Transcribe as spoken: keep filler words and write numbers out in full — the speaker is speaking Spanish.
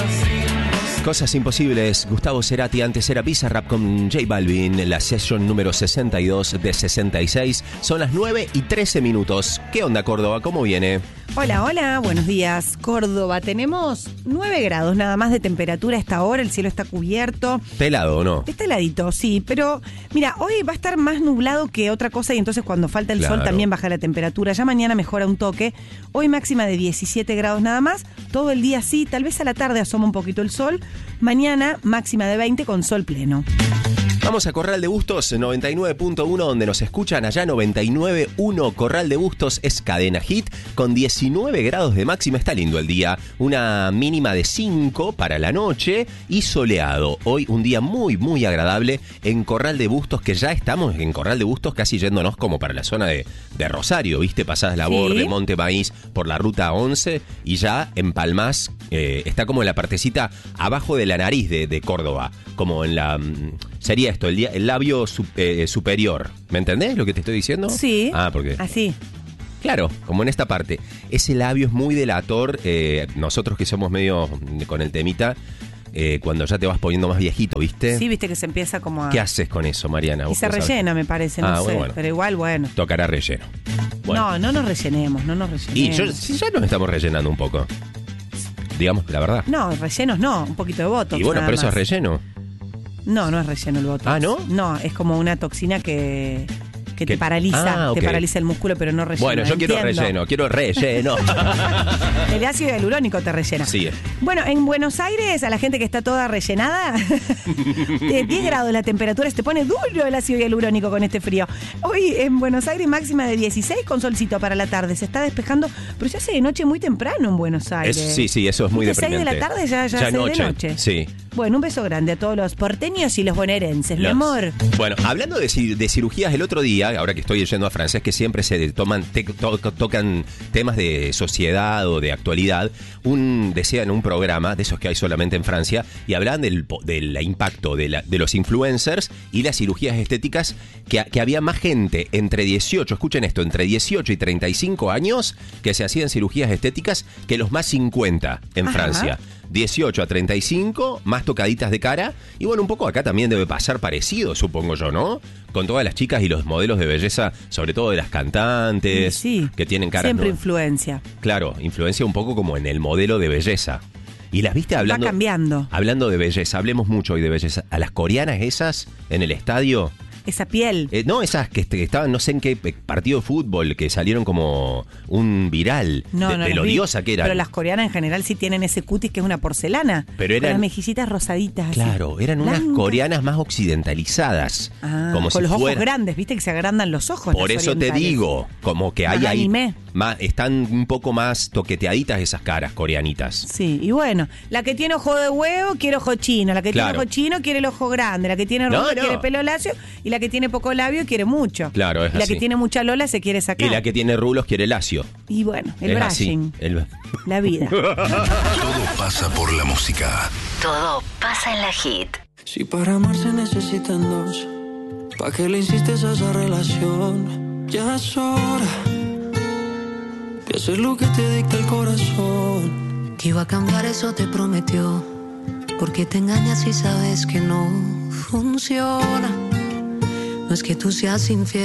Cosas imposibles. Gustavo Cerati, antes era Bizarrap con J Balvin. La sesión número sesenta y dos de sesenta y seis. Son las nueve y trece minutos. ¿Qué onda, Córdoba? ¿Cómo viene? Hola, hola, buenos días. Córdoba, tenemos nueve grados nada más de temperatura a esta hora. El cielo está cubierto. Pelado, ¿o no? Está heladito, sí, pero mira, hoy va a estar más nublado que otra cosa y entonces cuando falta el Claro. sol también baja la temperatura. Ya mañana mejora un toque. Hoy máxima de diecisiete grados nada más. Todo el día sí, tal vez a la tarde asoma un poquito el sol. Mañana máxima de veinte con sol pleno. Vamos a Corral de Bustos noventa y nueve punto uno, donde nos escuchan allá. Noventa y nueve punto uno. Corral de Bustos es cadena hit con diecinueve grados de máxima. Está lindo el día, una mínima de cinco para la noche y soleado. Hoy un día muy muy agradable en Corral de Bustos, que ya estamos en Corral de Bustos casi yéndonos como para la zona de, de Rosario, ¿viste? Pasás la Sí. Borde, Monte Maíz por la ruta once y ya en Palmás eh, está como en la partecita abajo de la nariz de, de Córdoba, como en la... Sería esto, el, día- el labio su- eh, superior. ¿Me entendés lo que te estoy diciendo? Sí. Ah, porque... Así. Claro, como en esta parte. Ese labio es muy delator. Eh, nosotros que somos medio con el temita, eh, cuando ya te vas poniendo más viejito, ¿viste? Sí, viste que se empieza como a... ¿Qué haces con eso, Mariana? Y ¿Vos se qué sabés? rellena, me parece, no Ah, sé. bueno, bueno. Pero igual, bueno. Tocará relleno. Bueno. No, no nos rellenemos, no nos rellenemos. Y yo, si ya nos estamos rellenando un poco. Digamos la verdad. No, rellenos no, un poquito de botox. Y bueno, nada pero eso es más. relleno. No, no es relleno el botox. Ah, ¿no? No, es como una toxina que, que Que- te paraliza, Ah, ok. te paraliza el músculo, pero no rellena. Bueno, yo quiero entiendo. relleno, quiero relleno. El ácido hialurónico te rellena. Sí. Bueno, en Buenos Aires, a la gente que está toda rellenada, de diez grados la temperatura, se te pone duro el ácido hialurónico con este frío. Hoy en Buenos Aires máxima de dieciséis con solcito para la tarde. Se está despejando, pero ya hace de noche muy temprano en Buenos Aires. Es- sí, sí, eso es muy De seis deprimente. de la tarde ya, ya, Ya hace noche, de noche. sí. Bueno, un beso grande a todos los porteños y los bonaerenses, mi Los- amor. Bueno, hablando de, ci- de cirugías, el otro día, ahora que estoy yendo a Francia, es que siempre se toman te- to- tocan temas de sociedad o de actualidad. Un decía en un programa de esos que hay solamente en Francia y hablaban del, po- del impacto de, la- de los influencers y las cirugías estéticas, que, que había más gente entre dieciocho, escuchen esto, entre dieciocho y treinta y cinco años que se hacían cirugías estéticas que los más cincuenta en Ajá. Francia. dieciocho a treinta y cinco, más tocaditas de cara. Y bueno, un poco acá también debe pasar parecido, supongo yo, ¿no? Con todas las chicas y los modelos de belleza, sobre todo de las cantantes, Sí, que tienen caras... siempre ¿no? influencia. Claro, influencia un poco como en el modelo de belleza. Y las viste hablando... Va cambiando. Hablando de belleza, hablemos mucho hoy de belleza. A las coreanas esas en el estadio... Esa piel. Eh, no, esas que, que estaban, no sé en qué eh, partido de fútbol, que salieron como un viral No, de, no, de las lo vi. odiosa que eran. Pero las coreanas en general sí tienen ese cutis que es una porcelana. Pero eran- Con las mejillitas rosaditas. así. Claro, eran unas Blancas. coreanas más occidentalizadas. Ah, como con si los ojos fuera- grandes, viste que se agrandan los ojos. Por las eso te orientales. digo, como que hay Más ahí. anime. Más, están un poco más toqueteaditas esas caras coreanitas. Sí, y bueno, la que tiene ojo de huevo quiere ojo chino, la que Claro. tiene ojo chino quiere el ojo grande, la que tiene No, rubio no. quiere pelo lacio y la que tiene poco labio quiere mucho. Claro, es y la así. que tiene mucha lola se quiere sacar. Y la que tiene rulos quiere lacio. Y bueno, el es así. brushing, El- la vida. Todo pasa por la música. Todo pasa en la hit. Si para amar se necesitan dos, ¿pa' qué le insistes a esa relación? Ya es hora de hacer lo que te dicta el corazón. Que iba a cambiar, eso te prometió. Porque te engañas y sabes que no funciona. No es que tú seas infiel.